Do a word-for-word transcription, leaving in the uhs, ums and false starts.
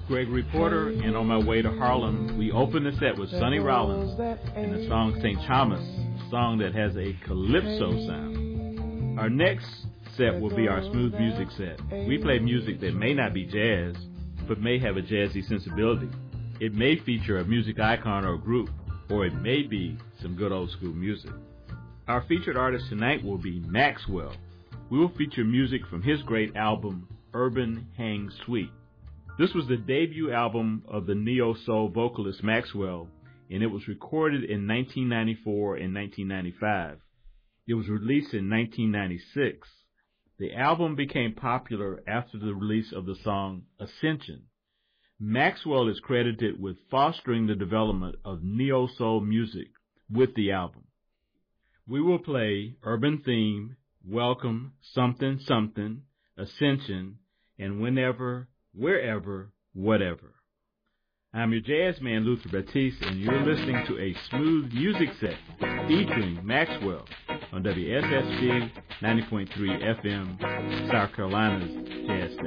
Gregory Porter, and on my way to Harlem, we open the set with Sonny Rollins and the song Saint Thomas, a song that has a calypso sound. Our next set will be our smooth music set. We play music that may not be jazz, but may have a jazzy sensibility. It may feature a music icon or group, or it may be some good old school music. Our featured artist tonight will be Maxwell. We will feature music from his great album, Urban Hang Suite. This was the debut album of the neo-soul vocalist Maxwell, and it was recorded in nineteen ninety-four and nineteen ninety-five. It was released in nineteen ninety-six. The album became popular after the release of the song Ascension. Maxwell is credited with fostering the development of neo-soul music with the album. We will play Urban Theme, Welcome, Something Something, Ascension, and Whenever, Wherever, Whatever. I'm your jazz man, Luther Batiste, and you're listening to a smooth music set featuring Maxwell on W S S G ninety point three F M, South Carolina's Jazz Station.